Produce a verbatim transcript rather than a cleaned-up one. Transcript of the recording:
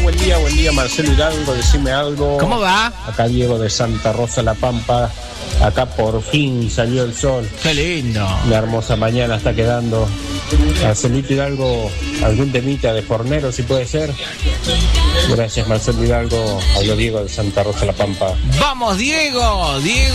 buen día, buen día, Marcelo Hidalgo, decime algo. ¿Cómo va? Acá Diego de Santa Rosa, La Pampa. Acá por fin salió el sol. Qué lindo. Una hermosa mañana está quedando. Marcelito Hidalgo, algún temita de Fornero, si puede ser. Gracias, Marcelo Hidalgo. Hablo Diego de Santa Rosa, La Pampa. Vamos, Diego, Diego.